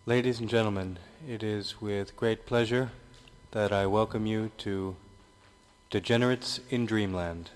Ladies and gentlemen, it is with great pleasure that I welcome you to Degenerates in Dreamland.